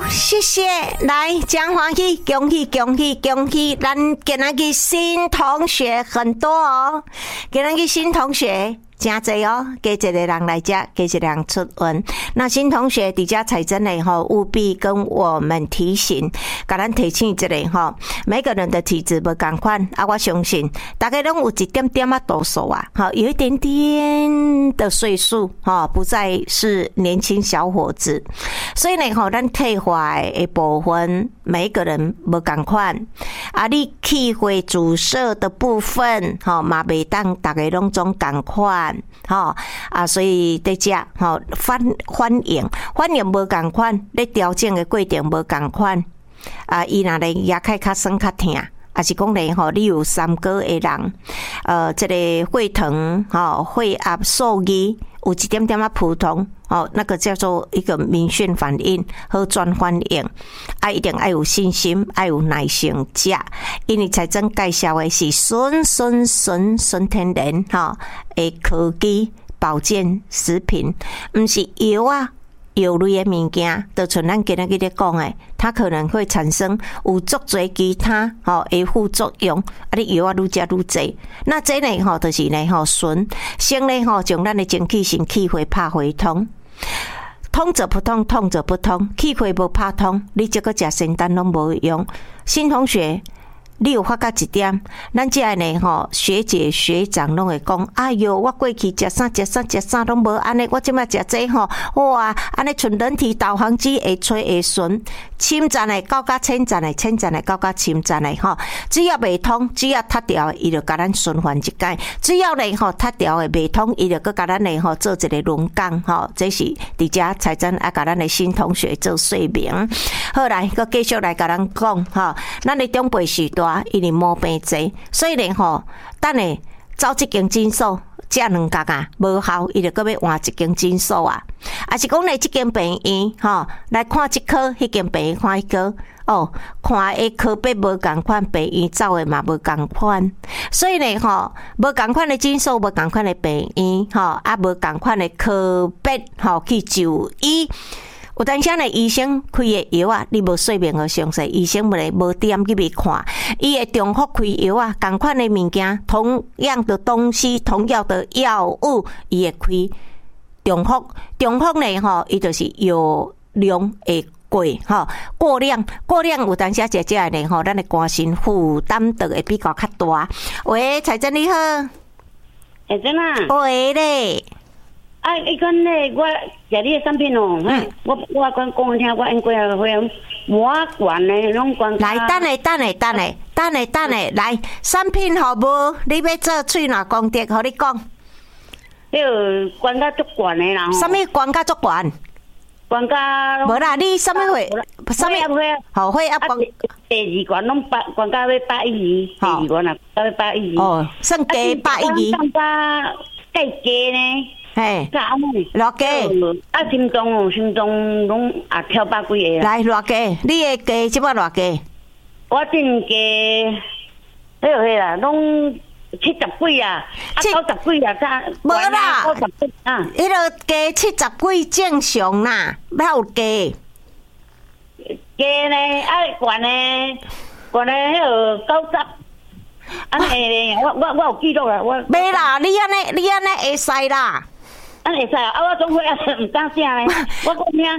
谢谢，来讲欢喜，恭喜恭喜恭喜！咱今仔日新同学很多哦，今仔日新同学真侪哦，加一个人来遮，加一个人出运。那新同学伫遮采真嘞吼，务必跟我们提醒，甲咱提醒一下吼，每个人的体质不同款啊，我相信大家拢有一点点啊度数啊，好，有一点点的岁数哈，不再是年轻小伙子，所以呢吼，咱退化的部分，每一个人不同款啊，你气血阻塞的部分，吼嘛袂当大家拢总同款。吼啊，所以在遮吼反应无共款，咧调整的过程无共款啊，伊若咧牙开较酸较疼，啊是讲咧吼，你有三高的人，这个血糖吼血压数字有一点点啊普通。哦，那个叫做一个民讯反应、核转反应，啊，一定要有信心，要有耐心食，因为才真介绍的是纯天然哈的科技保健食品，不是药啊。药类的物件，就像咱今日咧讲的，它可能会产生有足侪其他的副作用，啊，你药啊愈食愈侪，那这呢就是呢纯先呢将咱的精气神气血拍回通。通则不通，通则不通，气血无拍通，你这个食仙丹拢无用。新同学，你有发觉一点？咱这呢学姐学长拢会讲，哎哟，我过去食啥拢无安尼，我即摆食这哇，安尼像人体导航机会吹会顺，深层的到甲浅层的，浅层的到甲深层的只要袂通，只要塌掉，伊就甲咱循环一届；只要呢塌掉的袂通，伊就佮甲咱呢做一个轮岗这是伫遮才真啊，甲咱的新同学做说明。好来，佮继续来甲咱讲咱的长辈时代。因为毛病多，所以呢等下走一间诊所，食两角啊无效，伊就搁要换一间诊所啊。啊是讲呢，这间病院来看这科，迄间病院看迄科。看的科别无共款，病院走的嘛无共款，所以呢无共款的诊所，无共款的病院啊无共款的科别去就医。有当时呢，医生开的药啊，你无说明个详细，医生无点去别看，伊会重复开药啊，同款的物件，同样的东西，同样的药物，伊会开重复呢伊就是药量会过量有当时食呢咱的肝肾负担就会比较较大。喂，彩珍你好， 彩珍啊， 喂咧。 啊，伊讲咧，我食你的产品我讲听，我因过啊会无管咧，拢管。 来，等下，来，产品好无？你要做喙哪功德？互你讲。 迄个管甲足管的啦。 什么管甲足管？ 管甲。 无啦，你什么会？什么？好会啊！ 第二管拢管甲要112，第二管啊，到要112。 哦，算加112。 上加介加呢？ 嘿，偌加？啊，心脏拢也跳百几个。 来偌加？你的加即摆偌加？ 我正加，啦，拢70几啊，90几啊， 无啦 ，90几啊。 迄个加70几正常啦，哪有加？ 加呢？啊，悬呢？迄个90。安尼，我有记录啦， 袂啦，你安尼会使啦。 会使啊！我总会唔敢写咧。我讲听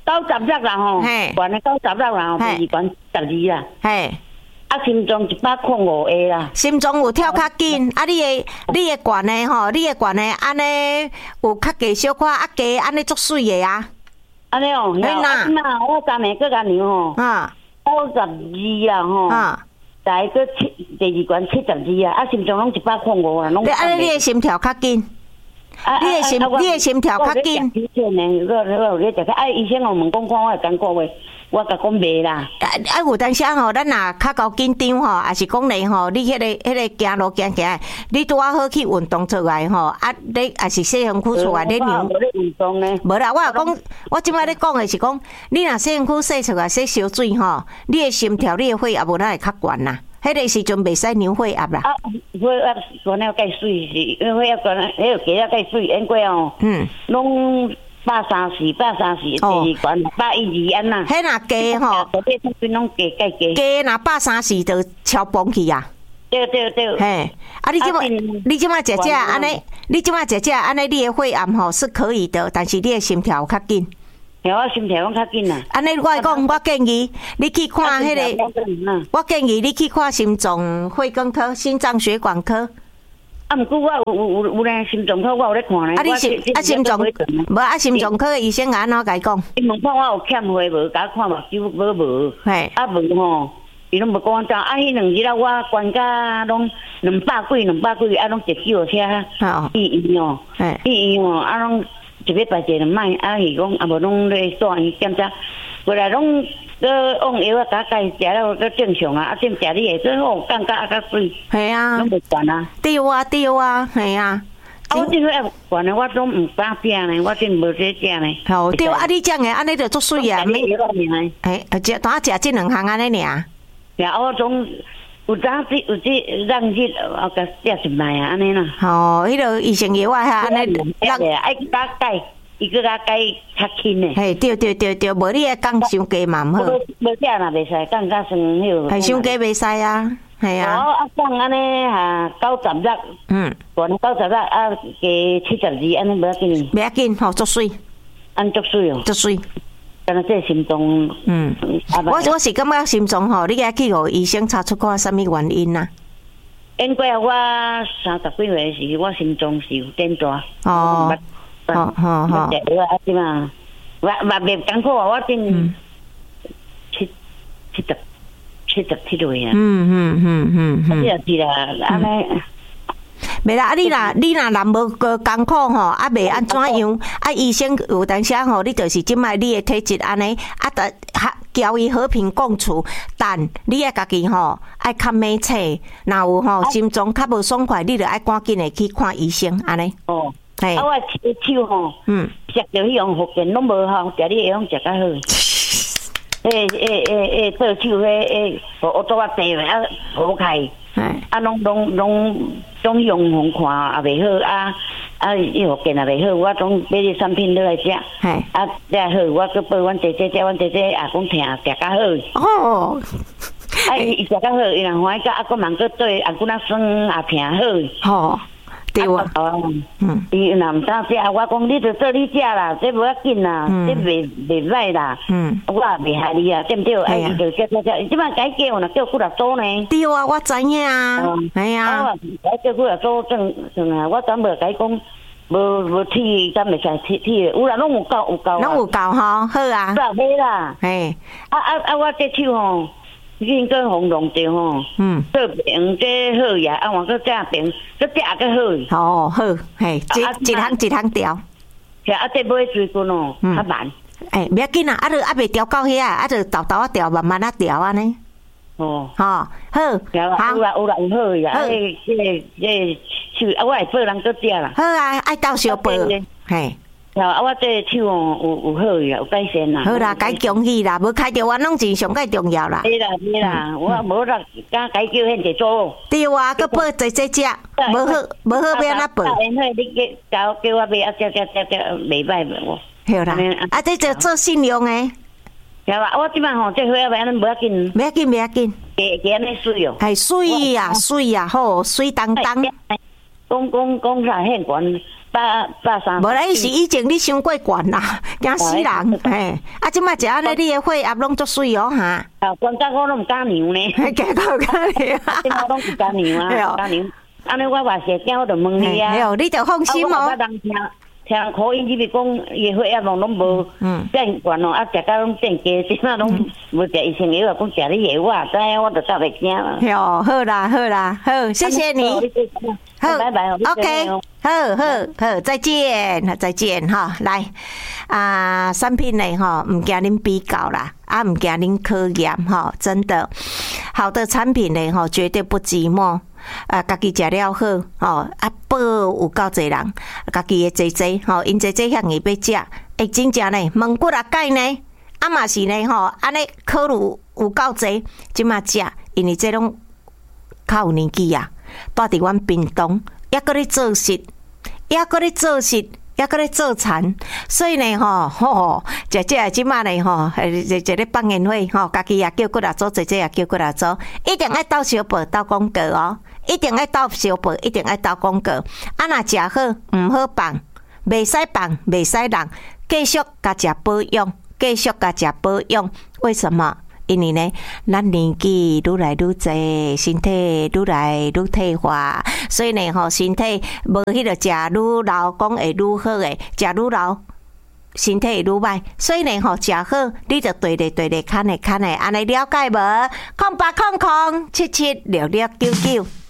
90粒啦吼，悬的90粒啦吼，第二悬12啦。嘿，啊，心脏105下啦。 心脏有跳较紧，啊，你的悬的你的悬的安尼有较低小可，啊低安尼足水的啊。 安尼哦，那我昨暝搁甲量吼，52啦吼，再搁第二悬72啊，啊，心脏拢105啊，拢。 你安尼你的心跳较紧。你的心跳较紧。 我咧食，啊，医生我问讲，我会讲过话，我甲讲袂啦。 啊，有当时咱若较够紧张还是讲咧你迄个行路行，你拄啊好去运动出来啊，你也是细身躯出来咧量。 无咧运动呢？ 无啦，我即摆咧讲的是讲，你若细身躯洗出来洗烧水你的心跳、你的血压无咱会较悬啦。迄个时阵袂使量血压啦。 啊，血压悬了介水是，因为血压悬，迄个加了介水，因过拢 130，第二关112安呐。 迄若加吼， 这边这边拢加。 加若130就超崩去啊。 对。 嘿，啊，你即摆食安尼，你的血压吼是可以的，但是你的心跳较紧。 我心跳较紧啦。安尼我讲，我建议你去看迄个，我建议你去看心脏血管科、心脏血管科。 啊，毋过我有咧心脏科，我有咧看咧。 心脏科的医生安怎甲伊讲？ 伊问看我有欠血无，甲我看目睭无。嘿。啊无吼，伊拢无讲我怎。啊，迄2日我关甲拢200几，啊拢坐救护车去医院哦。去医院啊拢一礼拜坐2摆，啊伊讲啊无拢咧住院检查，回来拢搁用药啊，甲伊食了搁正常啊，啊正食你下做好感觉啊较水。系啊。拢袂悬啊。对啊，系啊。 啊，我这个悬的我拢唔敢食呢，我真无这食呢。 好，对啊，你讲的安尼就足水啊。食单食这2项安尼尔。 呀，我总有这让日我甲食一摆啊，安尼啦。 哦，迄个医生药啊，安尼让爱加钙。伊个甲钙较轻诶， 嘿，对，无你个降伤加嘛毋好。 无食若袂使降甲算迄个。 系伤加袂使啊，系啊。 啊降安尼90日，悬90日啊加72安尼无要紧。 袂要紧，吼足水， 安足水哦。 足水。 敢若这心脏， 我是感觉心脏吼，你该去互医生查出看啥物原因啦。 因过我30几岁时，我心脏是有变大。 哦。 好，食药啊，即嘛，我袂艰苦啊，我真77岁啊。啊，是啦，安尼。 袂啦，你若无个艰苦吼，啊，袂安怎样？啊，医生有当时吼，你就是即摆你的体质安尼，啊，交伊和平共处，但你爱家己吼爱较猛测，若有吼心脏较无爽快，你就爱赶紧的去看医生安尼。 哦。啊，我手吼，食着迄样福建拢无效，食你会用食较好。做手我做啊地啊好开，啊拢用红看也袂好伊福建也袂好，我总买啲产品落来食，啊再好，我搁报阮姐姐阮姐姐也讲疼，食较好。哦，啊伊食较好，伊若欢喜，啊搁慢搁做啊骨仔酸也疼好。哦。对啊，伊若毋当食，我讲你着做你食啦，这无要紧啦，这袂歹啦，我也袂害你啊，对毋对？哎，伊着食，即摆改叫若叫骨力组呢？对啊，我知影啊，系啊，改叫骨力组正啊，我怎无甲伊讲，无铁，敢袂使铁，有啦，拢有够，拢有够吼，好啊，不买啦，嘿，我这手吼。已经红弄着吼，做病这好呀，啊，我搁这病，搁这搁好。哦，好，嘿，一项调。是啊，这买水棍哦，较慢。哎，袂要紧啊，啊，就袂调到遐，啊，就豆豆调，慢慢调安尼。哦，好，好，有啦，有好呀，这手啊，我会报人搁食啦。好啊，爱到小报，嘿。啊！我这手哦有好呀，有改善啦。好啦，该恭喜啦，无开着我拢是上介重要啦。对啦，我无啦，敢该叫现在做。对啊，佮报在食，无好要安怎报？你叫我买啊，这袂歹无？好啦，啊，这就做信用诶。对啦，我即摆吼，这花安尼无要紧，袂要紧，加安尼水哦。系水啊，好水当当。讲啥现管？130。无啦，伊是以前你伤过悬啦，惊死人嘿！啊，即摆食安尼，你的血压拢足水哦哈。啊，关键我拢毋敢量呢。加到敢量，即摆拢毋敢量啊，敢量。安尼我话是惊，我就问你啊。哎你就放心哦。听口音，你咪讲伊血压拢无变悬咯，啊，食到拢变低，即摆拢无食医生药，讲食你药，我知影，我就走袂惊啦。哟，好啦，好，谢谢你。好，拜拜 ，OK， 好，再见哈，来啊，产品呢哈，唔惊恁比较啦，啊，唔惊恁考验哈，真的，好的产品呢哈，绝对不寂寞。啊，家己食了好，吼啊，报有够侪人，家己的姐姐，吼，因姐姐遐硬要食，会真正呢，问骨力钙呢，啊嘛是呢，吼，安尼考虑有够侪，即马食，因为这拢较有年纪啊，住伫阮屏东，也搁咧做事， 也搁咧做田，所以呢姐姐即马呢一个放烟火家己也叫过来做，姐姐也叫过来做，一定爱斗小报斗广告哦，一定爱斗小报，一定爱斗广告。啊，若食好毋好放，袂使放，袂使人，继续甲食保养，继续甲食保养。为什么？因为呢，咱年纪愈来愈济，身体愈来愈退化，所以呢身体无迄个食愈老，讲会愈好诶，食愈老，身体会愈歹。所以呢食好，你就对咧，看咧，安尼了解无？0800776699。